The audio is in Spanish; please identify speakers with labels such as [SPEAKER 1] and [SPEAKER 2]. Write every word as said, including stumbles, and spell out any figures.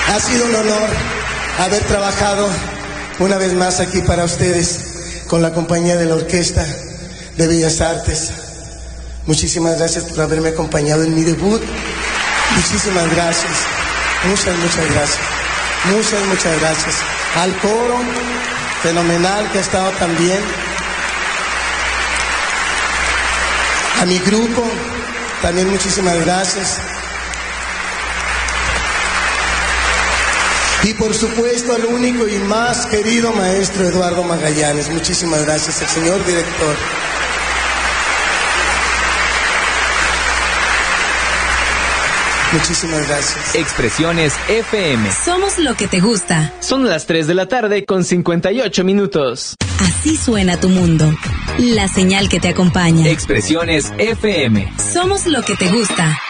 [SPEAKER 1] Ha sido un honor haber trabajado una vez más aquí para ustedes con la compañía de la Orquesta de Bellas Artes. Muchísimas gracias por haberme acompañado en mi debut. Muchísimas gracias. Muchas, muchas gracias. Muchas, muchas gracias. Al coro, fenomenal, que ha estado también. A mi grupo, también muchísimas gracias. Y por supuesto al único y más querido maestro Eduardo Magallanes. Muchísimas gracias al señor director. Muchísimas gracias.
[SPEAKER 2] Expresiones F M.
[SPEAKER 3] Somos lo que te gusta.
[SPEAKER 2] Son las tres de la tarde con cincuenta y ocho minutos.
[SPEAKER 3] Así suena tu mundo. La señal que te acompaña.
[SPEAKER 2] Expresiones F M.
[SPEAKER 3] Somos lo que te gusta.